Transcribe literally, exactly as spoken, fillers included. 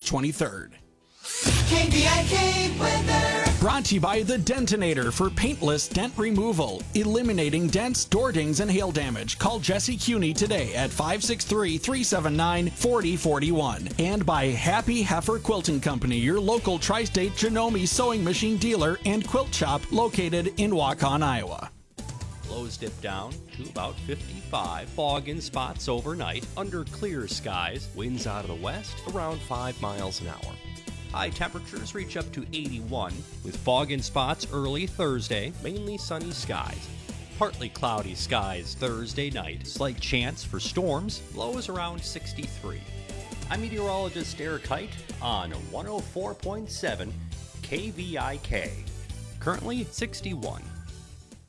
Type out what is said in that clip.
twenty-third. K V I K weather. Brought to you by the Dentinator for paintless dent removal, eliminating dents, door dings, and hail damage. Call Jesse Cuney today at five six three, three seven nine, four zero four one. And by Happy Heifer Quilting Company, your local tri-state Janome sewing machine dealer and quilt shop located in Waukon, Iowa. Lows dip down to about fifty-five. Fog in spots overnight under clear skies. Winds out of the west around five miles an hour. High temperatures reach up to eighty-one, with fog in spots early Thursday, mainly sunny skies. Partly cloudy skies Thursday night, slight chance for storms, lows around sixty-three. I'm meteorologist Eric Height on one oh four point seven K V I K. Currently sixty-one.